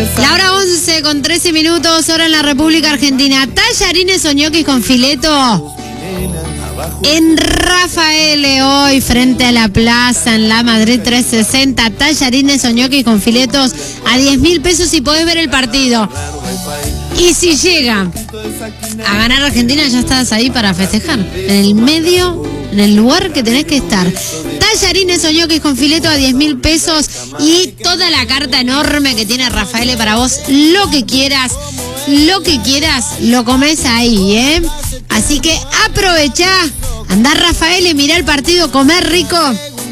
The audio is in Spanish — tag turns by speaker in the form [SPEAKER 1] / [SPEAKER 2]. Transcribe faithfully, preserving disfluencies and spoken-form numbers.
[SPEAKER 1] La hora once con trece minutos, hora en la República Argentina. Tallarines o ñoquis con fileto en Rafael hoy frente a la plaza en la Madrid trescientos sesenta. Tallarines o ñoquis con filetos a diez mil pesos y podés ver el partido. Y si llega a ganar Argentina, ya estás ahí para festejar. En el medio, en el lugar que tenés que estar. Tallarines o ñoquis con fileto a diez mil pesos y toda la carta enorme que tiene Rafael para vos. Lo que quieras, lo que quieras, lo comés ahí, ¿eh? Así que aprovechá, andá Rafael, mirá el partido, comer rico.